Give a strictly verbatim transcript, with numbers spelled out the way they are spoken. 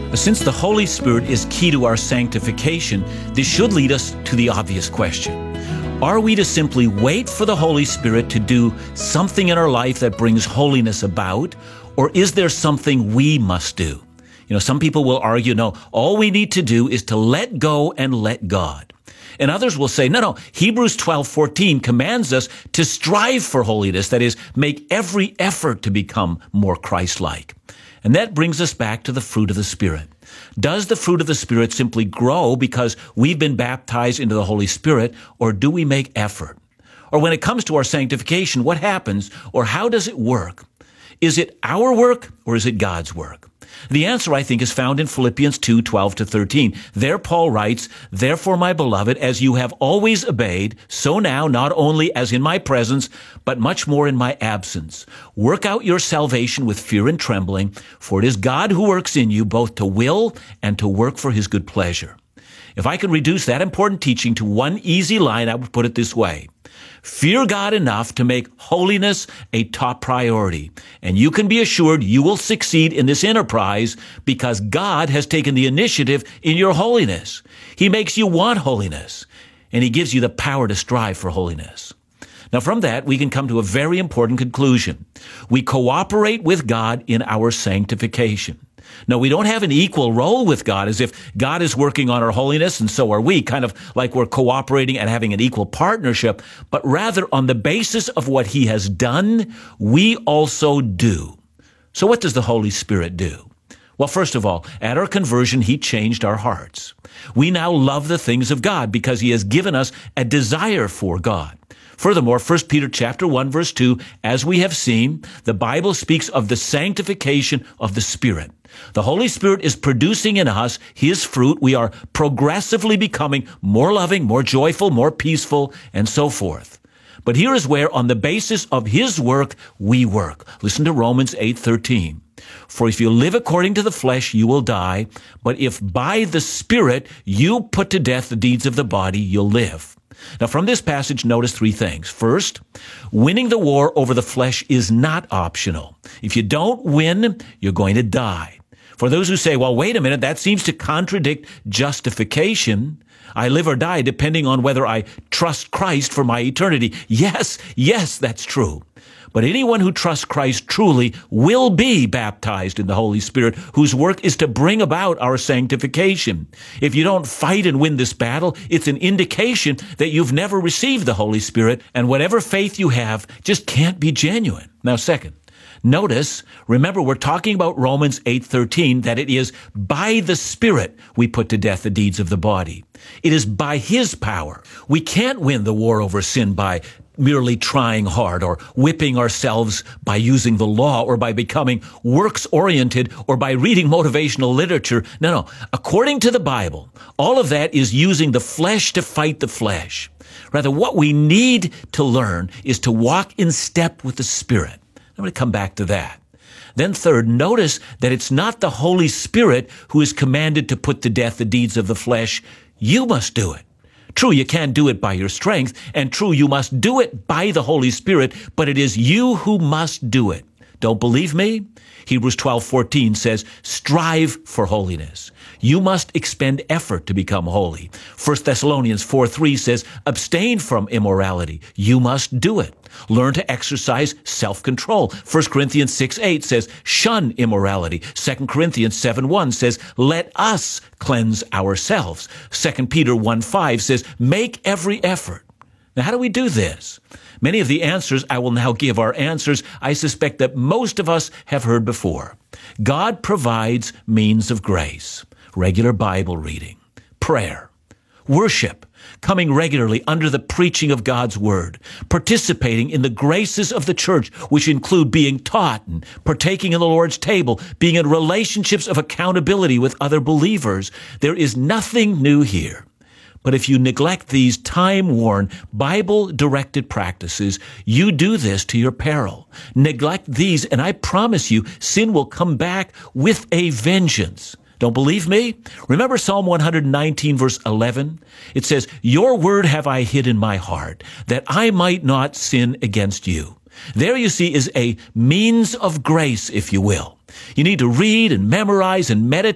Since the Holy Spirit is key to our sanctification, this should lead us to the obvious question. Are we to simply wait for the Holy Spirit to do something in our life that brings holiness about, or is there something we must do? You know, some people will argue, no, all we need to do is to let go and let God. And others will say, no, no, Hebrews twelve fourteen commands us to strive for holiness, that is, make every effort to become more Christ-like. And that brings us back to the fruit of the Spirit. Does the fruit of the Spirit simply grow because we've been baptized into the Holy Spirit, or do we make effort? Or when it comes to our sanctification, what happens, or how does it work? Is it our work, or is it God's work? The answer, I think, is found in Philippians two twelve to thirteen. There Paul writes, "Therefore, my beloved, as you have always obeyed, so now, not only as in my presence, but much more in my absence. Work out your salvation with fear and trembling, for it is God who works in you both to will and to work for his good pleasure." If I could reduce that important teaching to one easy line, I would put it this way. Fear God enough to make holiness a top priority, and you can be assured you will succeed in this enterprise because God has taken the initiative in your holiness. He makes you want holiness, and he gives you the power to strive for holiness. Now, from that, we can come to a very important conclusion. We cooperate with God in our sanctification. No, we don't have an equal role with God, as if God is working on our holiness and so are we, kind of like we're cooperating and having an equal partnership, but rather on the basis of what he has done, we also do. So what does the Holy Spirit do? Well, first of all, at our conversion, he changed our hearts. We now love the things of God because he has given us a desire for God. Furthermore, First Peter chapter one, verse two, as we have seen, the Bible speaks of the sanctification of the Spirit. The Holy Spirit is producing in us his fruit. We are progressively becoming more loving, more joyful, more peaceful, and so forth. But here is where, on the basis of his work, we work. Listen to Romans eight thirteen. "For if you live according to the flesh, you will die. But if by the Spirit you put to death the deeds of the body, you'll live." Now, from this passage, notice three things. First, winning the war over the flesh is not optional. If you don't win, you're going to die. For those who say, well, wait a minute, that seems to contradict justification. I live or die depending on whether I trust Christ for my eternity. Yes, yes, that's true. But anyone who trusts Christ truly will be baptized in the Holy Spirit, whose work is to bring about our sanctification. If you don't fight and win this battle, it's an indication that you've never received the Holy Spirit, and whatever faith you have just can't be genuine. Now, second, notice, remember, we're talking about Romans eight thirteen, that it is by the Spirit we put to death the deeds of the body. It is by his power. We can't win the war over sin by merely trying hard or whipping ourselves by using the law or by becoming works-oriented or by reading motivational literature. No, no. According to the Bible, all of that is using the flesh to fight the flesh. Rather, what we need to learn is to walk in step with the Spirit. I'm going to come back to that. Then third, notice that it's not the Holy Spirit who is commanded to put to death the deeds of the flesh. You must do it. True, you can't do it by your strength, and true, you must do it by the Holy Spirit, but it is you who must do it. Don't believe me? Hebrews twelve fourteen says, strive for holiness. You must expend effort to become holy. First Thessalonians four three says, abstain from immorality. You must do it. Learn to exercise self-control. First Corinthians six eight says, shun immorality. Second Corinthians seven one says, let us cleanse ourselves. Second Peter one five says, make every effort. Now, how do we do this? Many of the answers I will now give are answers I suspect that most of us have heard before. God provides means of grace, regular Bible reading, prayer, worship, coming regularly under the preaching of God's Word, participating in the graces of the church, which include being taught and partaking in the Lord's table, being in relationships of accountability with other believers. There is nothing new here. But if you neglect these time-worn, Bible-directed practices, you do this to your peril. Neglect these, and I promise you, sin will come back with a vengeance. Don't believe me? Remember Psalm one nineteen, verse eleven? It says, your word have I hid in my heart, that I might not sin against you. There, you see, is a means of grace, if you will. You need to read and memorize and meditate